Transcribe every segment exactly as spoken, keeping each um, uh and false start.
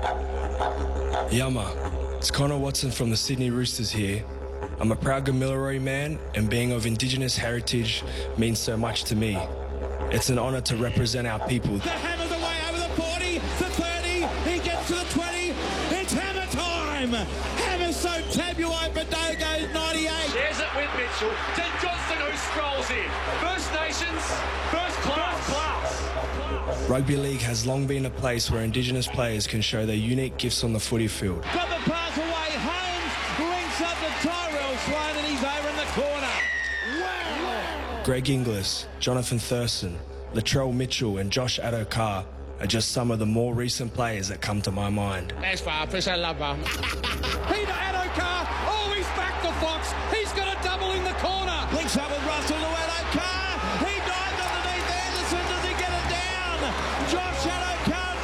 Yama, it's Connor Watson from the Sydney Roosters here. I'm a proud Gamilaroi man, and being of Indigenous heritage means so much to me. It's an honour to represent our people. The hammer's away over the forty, the thirty, he gets to the twenty, it's hammer time! Hammer's so tabulate, but no goes ninety-eight. There's it with Mitchell, to Johnston who scrolls in. First Nations, first class. First class. Rugby league has long been a place where Indigenous players can show their unique gifts on the footy field. Got the pass away, Holmes links up to Tyrell Sloan and he's over in the corner. Wow! Greg Inglis, Jonathan Thurston, Latrell Mitchell and Josh Adokar are just some of the more recent players that come to my mind. Thanks, Bob. Appreciate love, Bob. Peter Adokar. Oh, he's back to Fox. He's got a double in the corner. Links up with Russell to Adokar. He dives underneath Anderson. Does he get it down? Josh Adokar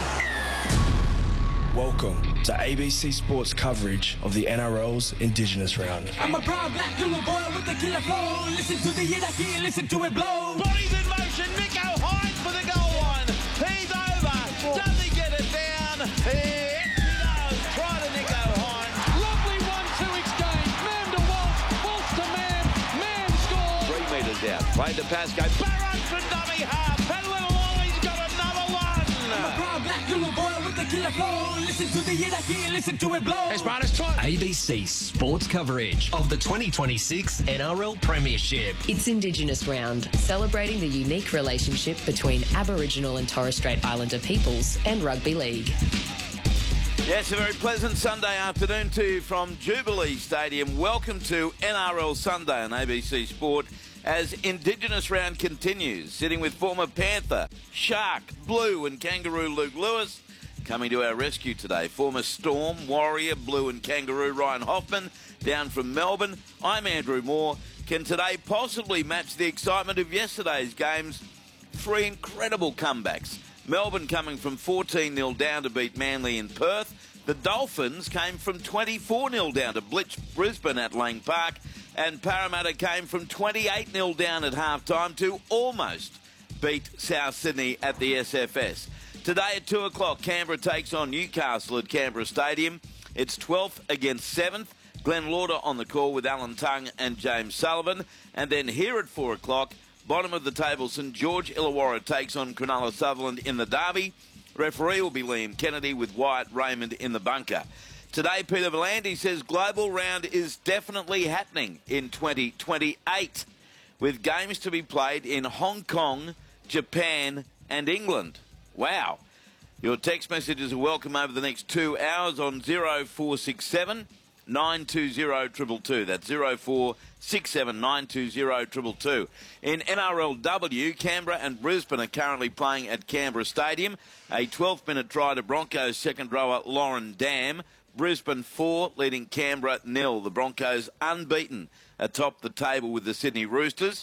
does. Welcome to A B C Sports coverage of the N R L's Indigenous Round. I'm a proud black little boy with the killer flow. Listen to the hit I hear, listen to it blow. Bodies in motion. Nico Hines for the goal line. He's over. Does he get it down? Yes, he does. Try to Nico Hines. Lovely one two exchange. Man to Walsh. Walsh to man. Man scores. Three metres out. Played to Pascoe. Barrows from dummy half. And Little Wally's got another one. I'm a proud black little boy with the killer flow. Listen to the hit I hear, listen to it blow. Hey, Smartest try. A B C Sports coverage of the twenty twenty-six N R L Premiership. It's Indigenous Round, celebrating the unique relationship between Aboriginal and Torres Strait Islander peoples and rugby league. Yes, a very pleasant Sunday afternoon to you from Jubilee Stadium. Welcome to N R L Sunday on A B C Sport as Indigenous Round continues. Sitting with former Panther, Shark, Blue and Kangaroo Luke Lewis. Coming to our rescue today, former Storm, Warrior, Blue and Kangaroo Ryan Hoffman, down from Melbourne. I'm Andrew Moore. Can today possibly match the excitement of yesterday's games? Three incredible comebacks. Melbourne coming from fourteen nil down to beat Manly in Perth. The Dolphins came from twenty-four nil down to blitz Brisbane at Lang Park. And Parramatta came from twenty-eight nil down at half-time to almost beat South Sydney at the S F S. Today at two o'clock, Canberra takes on Newcastle at Canberra Stadium. It's twelfth against seventh. Glenn Lauder on the call with Alan Tongue and James Sullivan. And then here at four o'clock, bottom of the table, St George Illawarra takes on Cronulla Sutherland in the derby. Referee will be Liam Kennedy with Wyatt Raymond in the bunker. Today, Peter V'landys says Global Round is definitely happening in twenty twenty-eight, with games to be played in Hong Kong, Japan and England. Wow. Your text messages are welcome over the next two hours on zero four six seven, nine two zero, two two two. That's zero four six seven, nine two zero, two two two. In N R L W, Canberra and Brisbane are currently playing at Canberra Stadium. A twelfth minute try to Broncos second rower Lauren Dam. Brisbane four, leading Canberra nil. The Broncos unbeaten atop the table with the Sydney Roosters.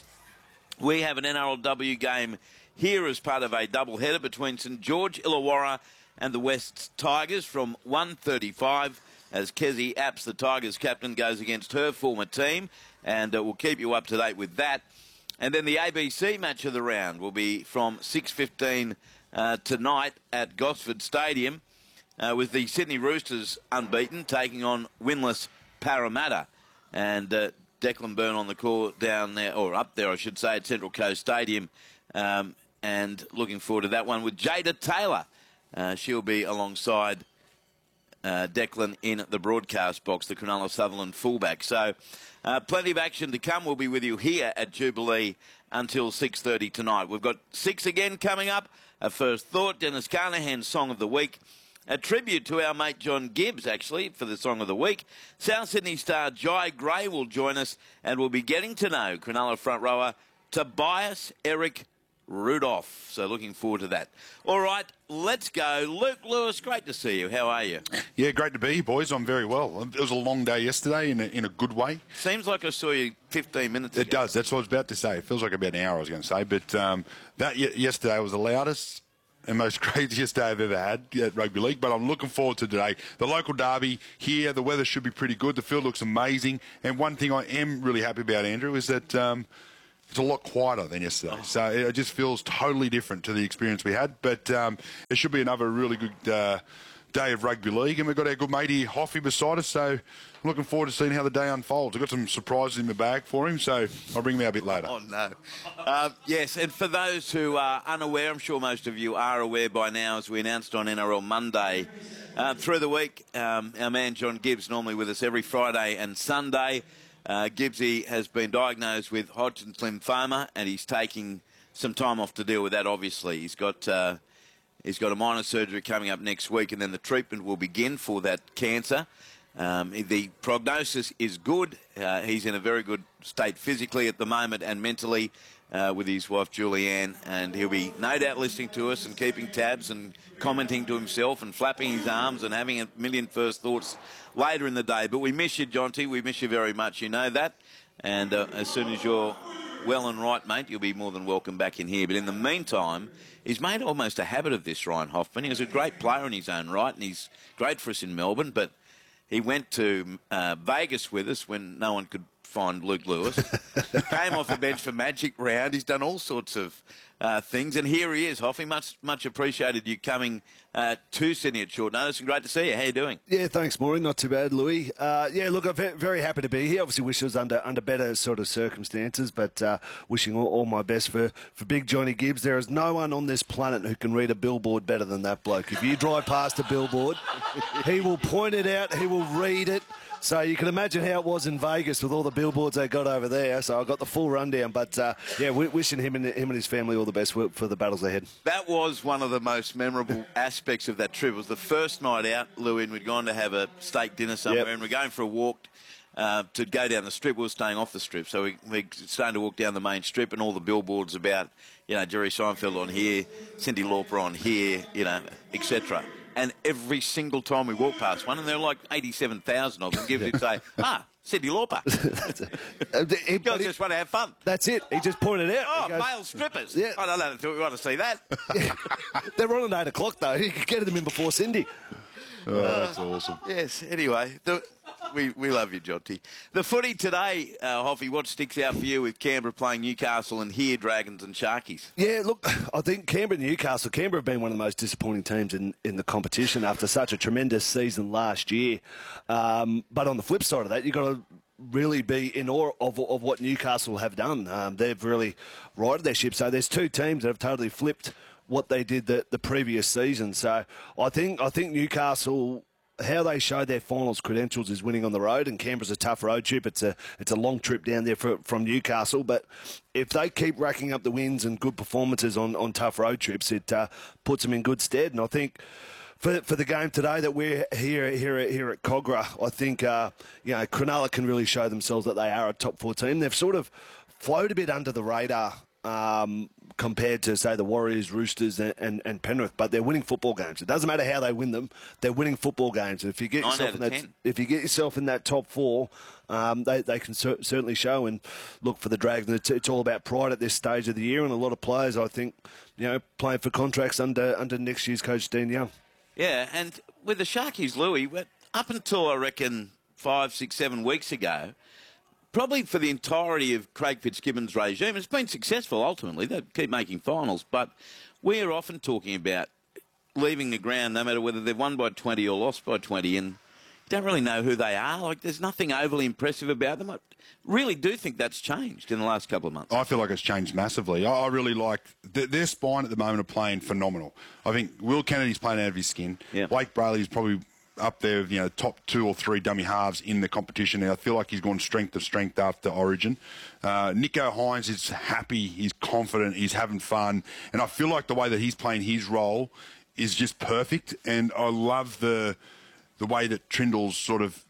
We have an N R L W game here as part of a double-header between St George Illawarra and the West Tigers from one thirty-five as Kezi Apps, the Tigers captain, goes against her former team, and uh, we'll keep you up to date with that. And then the A B C match of the round will be from six fifteen uh, tonight at Gosford Stadium uh, with the Sydney Roosters unbeaten taking on winless Parramatta. And uh, Declan Byrne on the call down there, or up there I should say, at Central Coast Stadium. Um, and looking forward to that one with Jada Taylor. Uh, she'll be alongside uh, Declan in the broadcast box, the Cronulla Sutherland fullback. So uh, plenty of action to come. We'll be with you here at Jubilee until six thirty tonight. We've got six again coming up. A first thought, Dennis Carnahan's Song of the Week. A tribute to our mate John Gibbs, actually, for the Song of the Week. South Sydney star Jai Gray will join us, and we'll be getting to know Cronulla front rower Tobias Eric Rudolph. So looking forward to that. All right, let's go. Luke Lewis, great to see you. How are you? Yeah, great to be here, boys. I'm very well. It was a long day yesterday in a, in a good way. Seems like I saw you fifteen minutes ago. It does. That's what I was about to say. It feels like about an hour, I was going to say. But um, that y- yesterday was the loudest and most craziest day I've ever had at Rugby League. But I'm looking forward to today. The local derby here, the weather should be pretty good. The field looks amazing. And one thing I am really happy about, Andrew, is that Um, it's a lot quieter than yesterday. Oh. So it just feels totally different to the experience we had. But um, it should be another really good uh, day of rugby league, and we've got our good mate here, Hoffy, beside us. So I'm looking forward to seeing how the day unfolds. I've got some surprises in my bag for him, so I'll bring him out a bit later. Oh, no. Uh, yes, and for those who are unaware, I'm sure most of you are aware by now, as we announced on N R L Monday, uh, through the week, um, our man John Gibbs, normally with us every Friday and Sunday, uh, Gibbsy has been diagnosed with Hodgkin's lymphoma, and he's taking some time off to deal with that, obviously. He's got... Uh, He's got a minor surgery coming up next week, and then the treatment will begin for that cancer. Um, the prognosis is good. Uh, he's in a very good state physically at the moment and mentally uh, with his wife Julianne, and he'll be no doubt listening to us and keeping tabs and commenting to himself and flapping his arms and having a million first thoughts later in the day. But we miss you, Jonty. We miss you very much. You know that. And uh, as soon as you're well and right, mate, you'll be more than welcome back in here. But in the meantime, he's made almost a habit of this, Ryan Hoffman. He was a great player in his own right, and he's great for us in Melbourne, but he went to uh, Vegas with us when no one could find Luke Lewis. Came off the bench for Magic Round. He's done all sorts of uh, things, and here he is, Hoffy. Much, much appreciated you coming uh, to Sydney at short notice, and great to see you. How you doing? Yeah, thanks, Maury. Not too bad, Louis. Uh, yeah, look, I'm very happy to be here. Obviously, wish it was under under better sort of circumstances, but uh, wishing all, all my best for, for big Johnny Gibbs. There is no one on this planet who can read a billboard better than that bloke. If you drive past a billboard, he will point it out, he will read it. So you can imagine how it was in Vegas with all the billboards they got over there. So I got the full rundown. But, uh, yeah, wishing him and, him and his family all the best for, for the battles ahead. That was one of the most memorable aspects of that trip. It was the first night out, Louis, and we'd gone to have a steak dinner somewhere, yep. and we're going for a walk uh, to go down the strip. We were staying off the strip. So we, we're starting to walk down the main strip, and all the billboards about, you know, Jerry Seinfeld on here, Cyndi Lauper on here, you know, et cetera. And every single time we walk past one, and there were like eighty-seven thousand of them, Gibbs would say, ah, Cyndi Lauper. You guys just want to have fun. That's it. He just pointed out. Oh, goes, male strippers. Yeah. I don't know if we want to see that. They're on at eight o'clock, though. You could get them in before Cindy. Oh, that's awesome. Yes, anyway, the, we, we love you, Jonty. The footy today, uh, Hoffy, what sticks out for you with Canberra playing Newcastle and here Dragons and Sharkies? Yeah, look, I think Canberra and Newcastle, Canberra have been one of the most disappointing teams in, in the competition after such a tremendous season last year. Um, but on the flip side of that, you've got to really be in awe of, of what Newcastle have done. Um, they've really righted their ship. So there's two teams that have totally flipped what they did the, the previous season. So I think I think Newcastle, how they show their finals credentials is winning on the road, and Canberra's a tough road trip. It's a it's a long trip down there for, from Newcastle, but if they keep racking up the wins and good performances on, on tough road trips, it uh, puts them in good stead. And I think for for the game today that we're here here here at Cogra, I think uh, you know Cronulla can really show themselves that they are a top four team. They've sort of floated a bit under the radar Um, compared to, say, the Warriors, Roosters and, and, and Penrith, but they're winning football games. It doesn't matter how they win them, they're winning football games. And if you get yourself in that, ten. if you get yourself in that top four, um, they, they can cer- certainly show. And look, for the Dragons, it's, it's all about pride at this stage of the year, and a lot of players, I think, you know, playing for contracts under under next year's coach Dean Young. Yeah, and with the Sharkies, Louis, up until I reckon five, six, seven weeks ago, probably for the entirety of Craig Fitzgibbon's regime, it's been successful ultimately. They keep making finals, but we're often talking about leaving the ground no matter whether they've won by twenty or lost by twenty, and you don't really know who they are. Like, there's nothing overly impressive about them. I really do think that's changed in the last couple of months. I feel like it's changed massively. I really like th- their spine at the moment are playing phenomenal. I think Will Kennedy's playing out of his skin. Yeah. Blake Brayley's probably up there, you know, top two or three dummy halves in the competition. And I feel like he's gone strength to strength after Origin. Uh, Nico Hines is happy, he's confident, he's having fun. And I feel like the way that he's playing his role is just perfect. And I love the the way that Trindle's sort of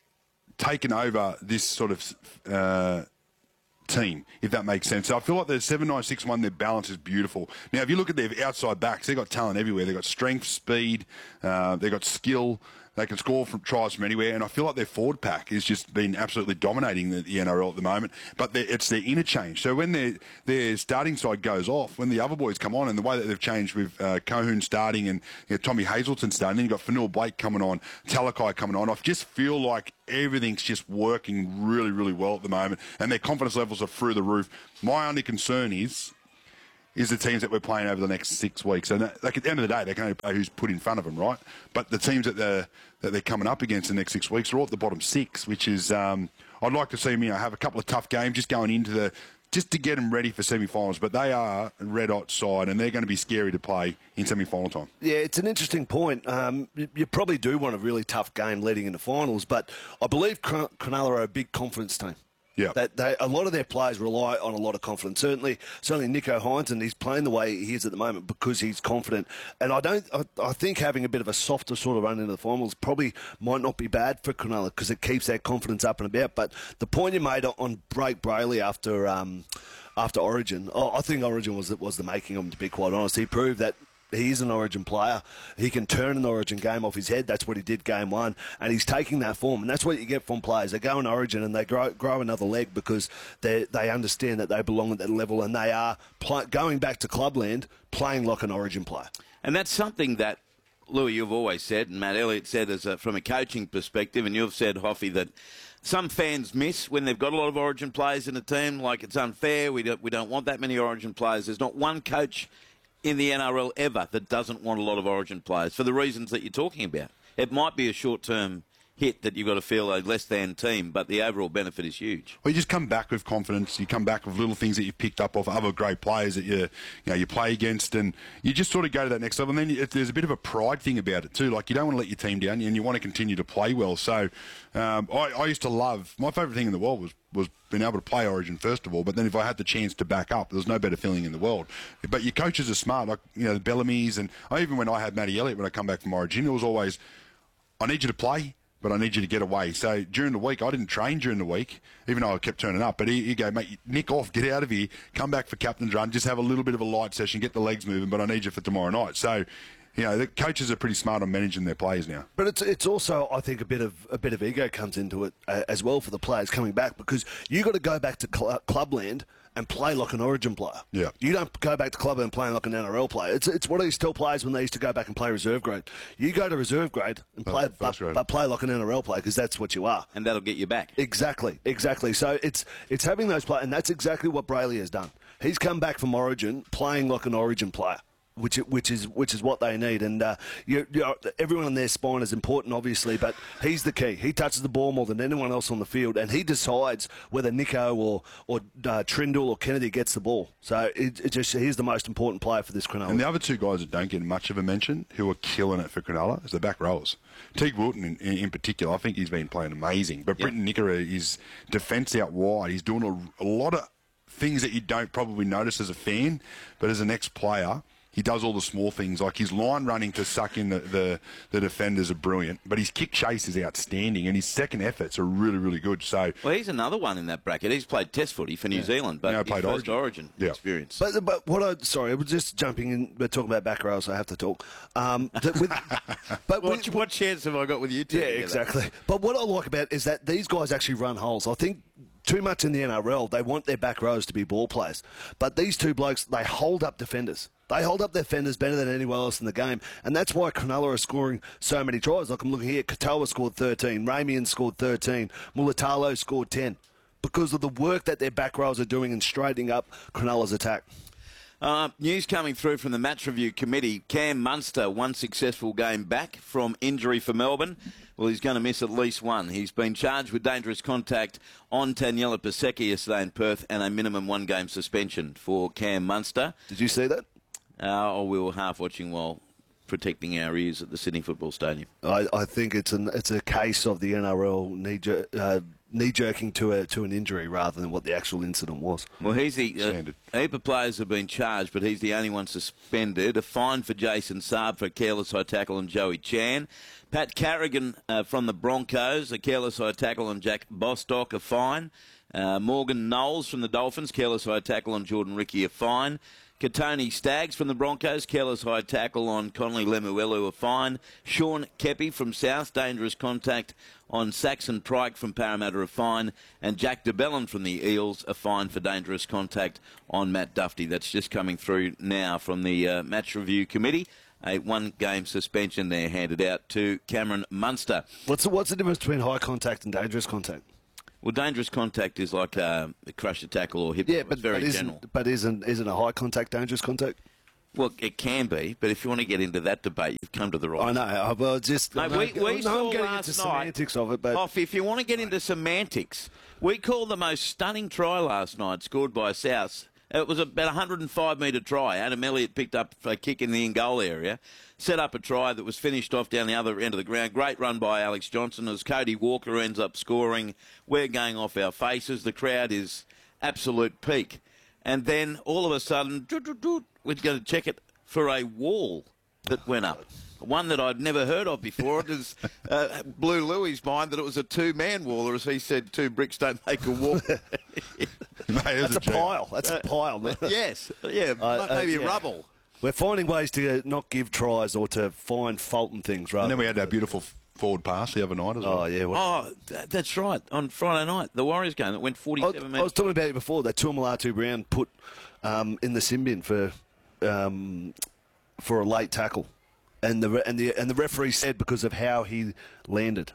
taken over this sort of uh, team, if that makes sense. So I feel like the seven nine six one, their balance is beautiful. Now, if you look at their outside backs, they've got talent everywhere. They've got strength, speed, uh, they've got skill. They can score from tries from anywhere, and I feel like their forward pack has just been absolutely dominating the, the N R L at the moment. But it's their interchange. So when their their starting side goes off, when the other boys come on, and the way that they've changed with uh, Cohoon starting and you know, Tommy Hazelton starting, then you've got Fanua Blake coming on, Talakai coming on. I just feel like everything's just working really, really well at the moment, and their confidence levels are through the roof. My only concern is is the teams that we're playing over the next six weeks. And like at the end of the day, they can only play who's put in front of them, right? But the teams that they're, that they're coming up against the next six weeks are all at the bottom six, which is um, I'd like to see them, you know, have a couple of tough games just going into the just to get them ready for semi-finals. But they are a red-hot side, and they're going to be scary to play in semi-final time. Yeah, it's an interesting point. Um, you, you probably do want a really tough game leading into finals, but I believe Cron- Cronulla are a big confidence team. Yeah, that they, a lot of their players rely on a lot of confidence. Certainly, certainly Nicho Hynes, and he's playing the way he is at the moment because he's confident. And I don't, I, I think having a bit of a softer sort of run into the finals probably might not be bad for Cronulla because it keeps their confidence up and about. But the point you made on Blake Brayley after um, after Origin, oh, I think Origin was was the making of him. To be quite honest, he proved that. He is an Origin player. He can turn an Origin game off his head. That's what he did game one. And he's taking that form. And that's what you get from players. They go in Origin and they grow, grow another leg because they they understand that they belong at that level and they are play, going back to clubland playing like an Origin player. And that's something that, Louis, you've always said, and Matt Elliott said as a, from a coaching perspective, and you've said, Hoffy, that some fans miss when they've got a lot of Origin players in a team. Like, it's unfair. We don't, we don't want that many Origin players. There's not one coach in the N R L ever that doesn't want a lot of Origin players for the reasons that you're talking about. It might be a short-term hit that you've got to feel a less-than team, but the overall benefit is huge. Well, you just come back with confidence. You come back with little things that you've picked up off other great players that you, you know, you play against, and you just sort of go to that next level. And then you, there's a bit of a pride thing about it too. Like, you don't want to let your team down, and you want to continue to play well. So um, I, I used to love, my favourite thing in the world was was being able to play Origin first of all, but then if I had the chance to back up, there's no better feeling in the world. But your coaches are smart, like, you know, the Bellamy's, and I, even when I had Matty Elliott, when I come back from Origin, it was always, I need you to play, but I need you to get away. So during the week, I didn't train during the week, even though I kept turning up. But he, he go, mate, nick off, get out of here, come back for captain's run, just have a little bit of a light session, get the legs moving, but I need you for tomorrow night. So, you know, the coaches are pretty smart on managing their players now. But it's it's also, I think, a bit of a bit of ego comes into it uh, as well for the players coming back, because you got to go back to cl- clubland and play like an Origin player. Yeah. You don't go back to clubland playing like an N R L player. It's it's what I used to tell players when they used to go back and play reserve grade. You go to reserve grade and play, but, but play like an N R L player, because that's what you are. And that'll get you back. Exactly, exactly. So it's it's having those players, and that's exactly what Brayley has done. He's come back from Origin playing like an Origin player. Which which is which is what they need, and uh, you, you know, everyone on their spine is important, obviously, but he's the key. He touches the ball more than anyone else on the field, and he decides whether Nicho or or uh, Trindle or Kennedy gets the ball. So it, it just he's the most important player for this Cronulla. And the other two guys that don't get much of a mention, who are killing it for Cronulla, is the back rowers. Teague Wilton in, in, in particular, I think he's been playing amazing. But yep. Britton Nickera, his defence out wide, he's doing a, a lot of things that you don't probably notice as a fan, but as an ex-player, he does all the small things, like his line running to suck in the, the, the defenders are brilliant, but his kick chase is outstanding, and his second efforts are really, really good. So, well, he's another one in that bracket. He's played Test footy for New yeah. Zealand, but now his played first Origin, Origin yeah. experience. But, but what I sorry, I was just jumping in. We're talking about back row, so I have to talk. Um, with, but what, with, what chance have I got with you two? Yeah, together? Exactly. But what I like about it is that these guys actually run holes. I think too much in the N R L, they want their back rows to be ball players. But these two blokes, they hold up defenders. They hold up their defenders better than anyone else in the game. And that's why Cronulla are scoring so many tries. Like I'm looking here, Katoa scored thirteen, Ramian scored thirteen, Mulatalo scored ten. Because of the work that their back rows are doing in straightening up Cronulla's attack. Uh, news coming through from the Match Review Committee. Cam Munster, one successful game back from injury for Melbourne. Well, he's going to miss at least one. He's been charged with dangerous contact on Taniela Paseka yesterday in Perth, and a minimum one-game suspension for Cam Munster. Did you see that? Uh, or we were half watching while protecting our ears at the Sydney Football Stadium. I, I think it's an it's a case of the N R L knee jer- uh, knee jerking to a to an injury rather than what the actual incident was. Well, he's the uh, a heap of players have been charged, but he's the only one suspended. A fine for Jason Saab for a careless high tackle on Joey Chan. Pat Carrigan uh, from the Broncos, a careless high tackle on Jack Bostock, a fine. Uh, Morgan Knowles from the Dolphins, careless high tackle on Jordan Ricky, a fine. Katoni Staggs from the Broncos, careless high tackle on Conley Lemuelu, a fine. Sean Kepi from South, dangerous contact on Saxon Pryke from Parramatta, a fine. And Jack DeBellin from the Eels, a fine for dangerous contact on Matt Duffy. That's just coming through now from the uh, Match Review Committee. A one-game suspension there handed out to Cameron Munster. What's the, what's the difference between high contact and dangerous contact? Well, dangerous contact is like uh, a crusher tackle or hip. Yeah, It's but, very but, general. isn't, but isn't, isn't a high contact dangerous contact? Well, it can be, but if you want to get into that debate, you've come to the right. I know. I- Well, just Mate, no, we, we no, saw I'm getting last into night. semantics of it, but Off, if you want to get into semantics, we called the most stunning try last night, scored by South. It was about a one hundred five metre try. Adam Elliott picked up a kick in the in-goal area, set up a try that was finished off down the other end of the ground. Great run by Alex Johnson as Cody Walker ends up scoring. We're going off our faces. The crowd is absolute peak. And then all of a sudden, we're going to check it for a wall that went up. One that I'd never heard of before. It was, uh, blew Louis' mind that it was a two-man wall, or as he said, two bricks don't make a wall. Mate, that's a pile. That's a pile. Yes, yeah, Uh, maybe uh, yeah. rubble. We're finding ways to not give tries or to find fault in things, right? And then we had that beautiful forward pass the other night as well. Oh, yeah. Well, Oh, that, that's right. On Friday night, the Warriors game that went I, forty-seven I was minutes. talking about it before, that Tuamulatu Brown put um, in the sin bin for um, for a late tackle. And the, re- and, the, and the referee said because of how he landed.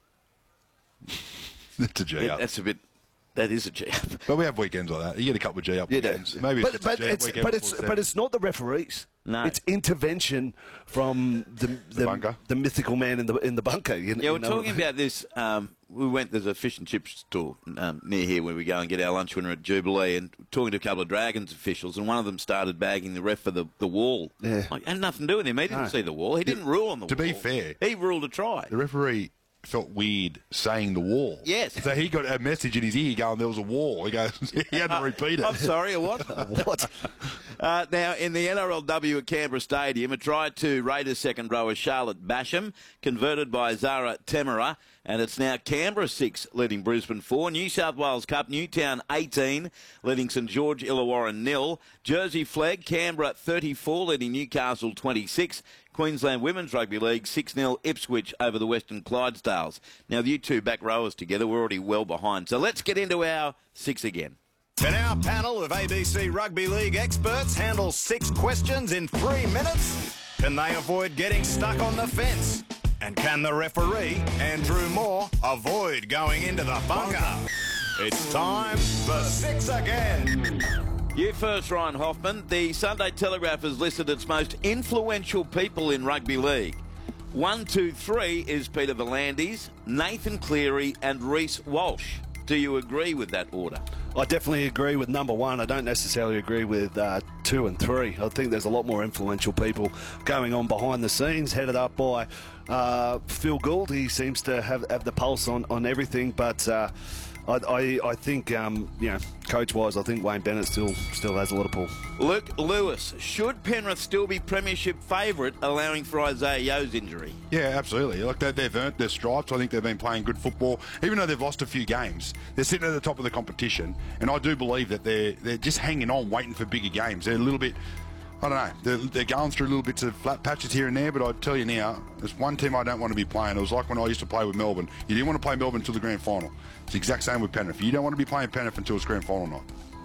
That's a G Yeah, up. that's a bit. That is a G up. But we have weekends like that. You get a couple of G up Yeah, weekends. no. Maybe but, it's but, just a G up it's, weekend but, it's, before but it's not the referees. No. It's intervention from the the, bunker. the mythical man in the in the bunker. You, Yeah, you we're know? talking about this. Um, we went, there's a fish and chip store um, near here where we go and get our lunch when we're at Jubilee, and talking to a couple of Dragons officials, and one of them started bagging the ref for the, the wall. Yeah. Like, had nothing to do with him. He didn't No. see the wall. He didn't rule on the To wall. be fair- He ruled a try. The referee felt weird saying the wall. Yes. So he got a message in his ear going, there was a wall. He goes, he had to repeat it. I'm sorry, a what? What? Uh, now, in the N R L W at Canberra Stadium, a try to Raiders second rower Charlotte Basham, converted by Zara Temera, and it's now Canberra six, leading Brisbane four. New South Wales Cup, Newtown eighteen, leading St George Illawarra nil. Jersey Flag, Canberra thirty-four, leading Newcastle twenty-six. Queensland Women's Rugby League six nil Ipswich over the Western Clydesdales. Now, the you two back rowers together, we're already well behind. So let's get into our six again. And our panel of A B C Rugby League experts handles six questions in three minutes. Can they avoid getting stuck on the fence? And can the referee, Andrew Moore, avoid going into the bunker? It's time for six again. You first, Ryan Hoffman. The Sunday Telegraph has listed its most influential people in rugby league. One, two, three is Peter V'landys, Nathan Cleary and Reece Walsh. Do you agree with that order? I definitely agree with number one. I don't necessarily agree with uh, two and three. I think there's a lot more influential people going on behind the scenes, headed up by uh, Phil Gould. He seems to have, have the pulse on, on everything, but uh, I, I, I think, um, you know, coach-wise, I think Wayne Bennett still still has a lot of pull. Luke Lewis, should Penrith still be premiership favourite, allowing for Isaiah Yo's injury? Yeah, absolutely. Like they, they've earned their stripes. I think they've been playing good football, even though they've lost a few games. They're sitting at the top of the competition, and I do believe that they're they're just hanging on, waiting for bigger games. They're a little bit, I don't know, they're, they're going through little bits of flat patches here and there. But I tell you now, there's one team I don't want to be playing. It was like when I used to play with Melbourne. You didn't want to play Melbourne until the grand final. It's the exact same with Penrith. You don't want to be playing Penrith until it's grand final night.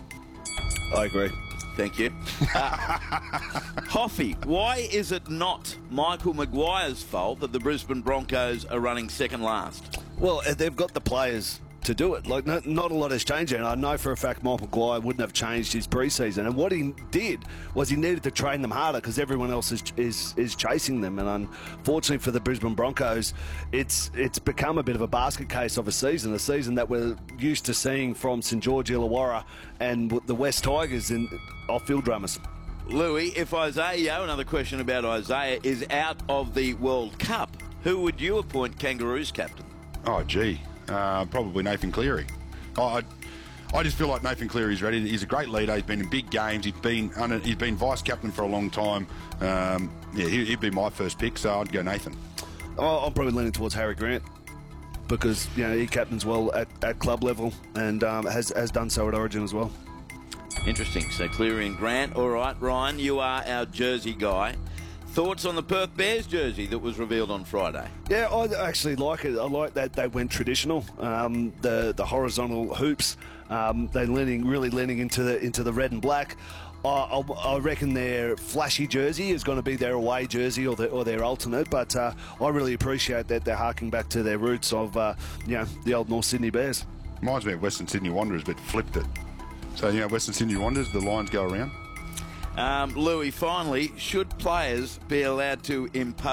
I agree. Thank you. Uh, Hoffy, why is it not Michael Maguire's fault that the Brisbane Broncos are running second last? Well, they've got the players to do it. Like, not, not a lot has changed, and I know for a fact Michael Maguire wouldn't have changed his pre-season. And what he did was he needed to train them harder because everyone else is, is is chasing them. And unfortunately for the Brisbane Broncos, it's it's become a bit of a basket case of a season, a season that we're used to seeing from St George Illawarra and the West Tigers in off-field dramas. Louis, if Isaiah Yo, another question about Isaiah, is out of the World Cup, who would you appoint Kangaroos captain? Oh, gee. Uh, probably Nathan Cleary. I, I just feel like Nathan Cleary's ready. He's a great leader. He's been in big games. He's been under, he's been vice captain for a long time. Um, yeah, he, he'd be my first pick, so I'd go Nathan. Oh, I'm probably leaning towards Harry Grant because, you know, he captains well at, at club level and um, has has done so at Origin as well. Interesting. So Cleary and Grant. All right, Ryan, you are our jersey guy. Thoughts on the Perth Bears jersey that was revealed on Friday? Yeah, I actually like it. I like that they went traditional. Um, the the horizontal hoops. Um, they're leaning really leaning into the into the red and black. I, I, I reckon their flashy jersey is going to be their away jersey or, the, or their alternate. But uh, I really appreciate that they're harking back to their roots of uh, you know the old North Sydney Bears. Reminds me of Western Sydney Wanderers, but flipped it. So, you know, Western Sydney Wanderers, the lines go around. Um, Louis, finally, should players be allowed to impose